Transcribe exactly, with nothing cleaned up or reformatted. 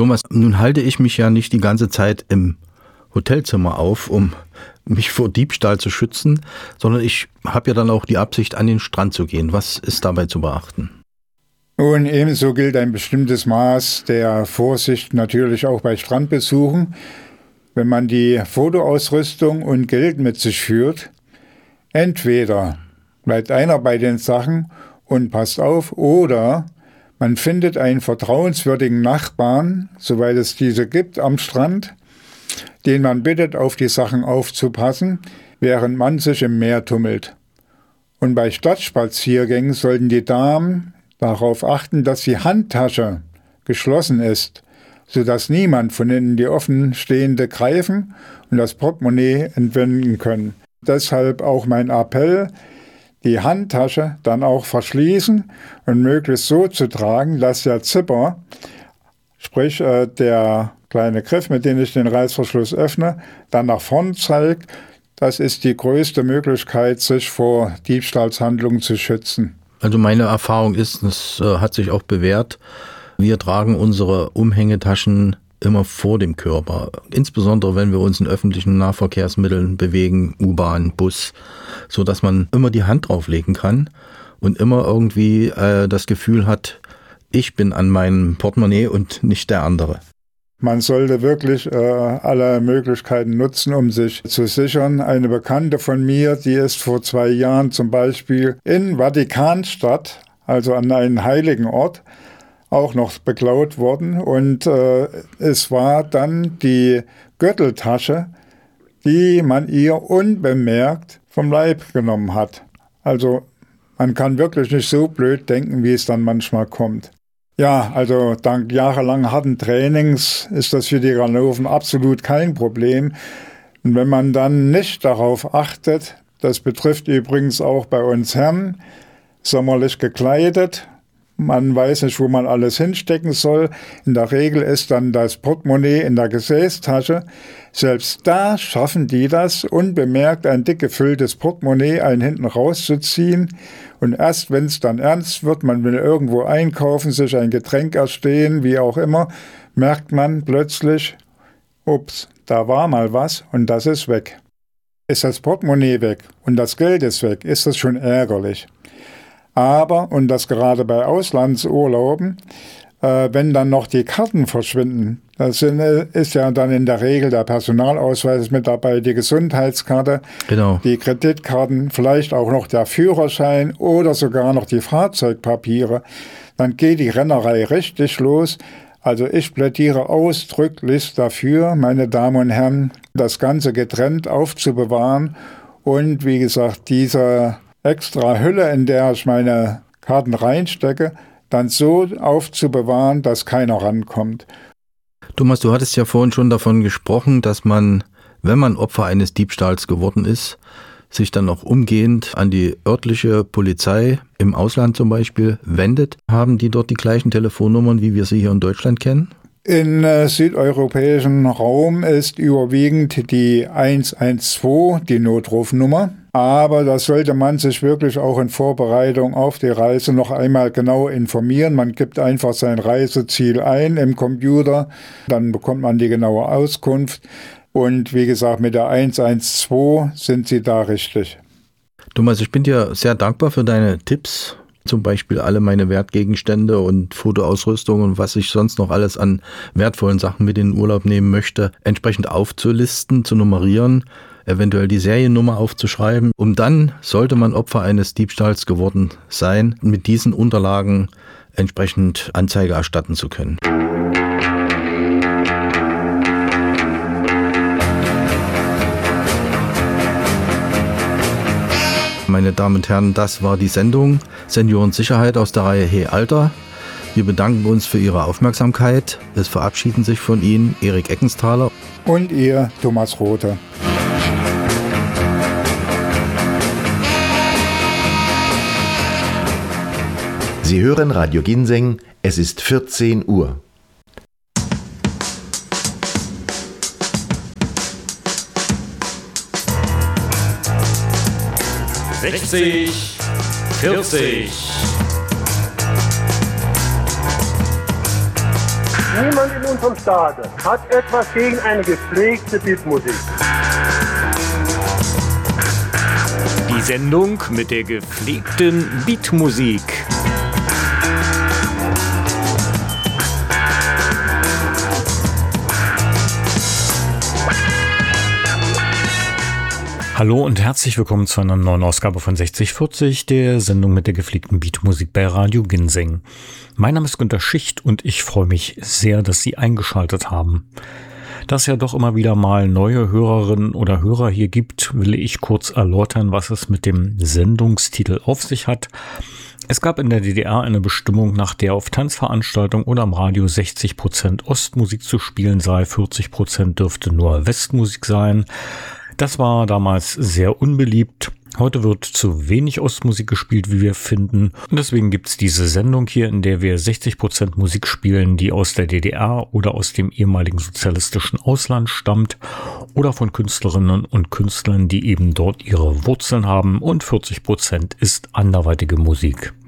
Thomas, nun halte ich mich ja nicht die ganze Zeit im Hotelzimmer auf, um mich vor Diebstahl zu schützen, sondern ich habe ja dann auch die Absicht, an den Strand zu gehen. Was ist dabei zu beachten? Und ebenso gilt ein bestimmtes Maß der Vorsicht natürlich auch bei Strandbesuchen. Wenn man die Fotoausrüstung und Geld mit sich führt, entweder bleibt einer bei den Sachen und passt auf, oder man findet einen vertrauenswürdigen Nachbarn, soweit es diese gibt, am Strand, den man bittet, auf die Sachen aufzupassen, während man sich im Meer tummelt. Und bei Stadtspaziergängen sollten die Damen darauf achten, dass die Handtasche geschlossen ist, sodass niemand von innen die offenstehende greifen und das Portemonnaie entwenden können. Deshalb auch mein Appell, die Handtasche dann auch verschließen und möglichst so zu tragen, dass der Zipper, sprich äh, der kleine Griff, mit dem ich den Reißverschluss öffne, dann nach vorn zeigt. Das ist die größte Möglichkeit, sich vor Diebstahlshandlungen zu schützen. Also meine Erfahrung ist, das äh, hat sich auch bewährt, wir tragen unsere Umhängetaschen immer vor dem Körper. Insbesondere, wenn wir uns in öffentlichen Nahverkehrsmitteln bewegen, U-Bahn, Bus, sodass man immer die Hand drauflegen kann und immer irgendwie äh, das Gefühl hat, ich bin an meinem Portemonnaie und nicht der andere. Man sollte wirklich äh, alle Möglichkeiten nutzen, um sich zu sichern. Eine Bekannte von mir, die ist vor zwei Jahren zum Beispiel in Vatikanstadt, also an einem heiligen Ort, auch noch beklaut worden. Und äh, es war dann die Gürteltasche, die man ihr unbemerkt vom Leib genommen hat. Also man kann wirklich nicht so blöd denken, wie es dann manchmal kommt. Ja, also dank jahrelang harten Trainings ist das für die Ganoven absolut kein Problem. Und wenn man dann nicht darauf achtet, das betrifft übrigens auch bei uns Herren, sommerlich gekleidet, man weiß nicht, wo man alles hinstecken soll. In der Regel ist dann das Portemonnaie in der Gesäßtasche. Selbst da schaffen die das, unbemerkt ein dick gefülltes Portemonnaie einen hinten rauszuziehen. Und erst wenn es dann ernst wird, man will irgendwo einkaufen, sich ein Getränk erstehen, wie auch immer, merkt man plötzlich, ups, da war mal was und das ist weg. Ist das Portemonnaie weg und das Geld ist weg, ist das schon ärgerlich. Aber, und das gerade bei Auslandsurlauben, äh, wenn dann noch die Karten verschwinden, das sind, ist ja dann in der Regel der Personalausweis mit dabei, die Gesundheitskarte, genau, die Kreditkarten, vielleicht auch noch der Führerschein oder sogar noch die Fahrzeugpapiere, dann geht die Rennerei richtig los. Also ich plädiere ausdrücklich dafür, meine Damen und Herren, das Ganze getrennt aufzubewahren und wie gesagt, diese extra Hülle, in der ich meine Karten reinstecke, dann so aufzubewahren, dass keiner rankommt. Thomas, du hattest ja vorhin schon davon gesprochen, dass man, wenn man Opfer eines Diebstahls geworden ist, sich dann auch umgehend an die örtliche Polizei im Ausland zum Beispiel wendet. Haben die dort die gleichen Telefonnummern, wie wir sie hier in Deutschland kennen? Im äh, südeuropäischen Raum ist überwiegend die eins eins zwei die Notrufnummer. Aber da sollte man sich wirklich auch in Vorbereitung auf die Reise noch einmal genau informieren. Man gibt einfach sein Reiseziel ein im Computer, dann bekommt man die genaue Auskunft. Und wie gesagt, mit der eins eins zwei sind Sie da richtig. Thomas, ich bin dir sehr dankbar für deine Tipps. Zum Beispiel alle meine Wertgegenstände und Fotoausrüstung und was ich sonst noch alles an wertvollen Sachen mit in den Urlaub nehmen möchte, entsprechend aufzulisten, zu nummerieren, eventuell die Seriennummer aufzuschreiben, um dann, sollte man Opfer eines Diebstahls geworden sein, mit diesen Unterlagen entsprechend Anzeige erstatten zu können. Meine Damen und Herren, das war die Sendung Seniorensicherheit aus der Reihe Hey Alter. Wir bedanken uns für Ihre Aufmerksamkeit. Es verabschieden sich von Ihnen Erik Eckensthaler und Ihr Thomas Rothe. Sie hören Radio Ginseng, es ist vierzehn Uhr. sechzig, vierzig. Niemand in unserem Staate hat etwas gegen eine gepflegte Beatmusik. Die Sendung mit der gepflegten Beatmusik. Hallo und herzlich willkommen zu einer neuen Ausgabe von sechzig vierzig, der Sendung mit der gepflegten Beatmusik bei Radio Ginseng. Mein Name ist Günter Schicht und ich freue mich sehr, dass Sie eingeschaltet haben. Da es ja doch immer wieder mal neue Hörerinnen oder Hörer hier gibt, will ich kurz erläutern, was es mit dem Sendungstitel auf sich hat. Es gab in der D D R eine Bestimmung, nach der auf Tanzveranstaltungen oder am Radio sechzig Prozent Ostmusik zu spielen sei, vierzig Prozent dürfte nur Westmusik sein. Das war damals sehr unbeliebt. Heute wird zu wenig Ostmusik gespielt, wie wir finden. Und deswegen gibt's diese Sendung hier, in der wir sechzig Prozent Musik spielen, die aus der D D R oder aus dem ehemaligen sozialistischen Ausland stammt oder von Künstlerinnen und Künstlern, die eben dort ihre Wurzeln haben, und vierzig Prozent ist anderweitige Musik.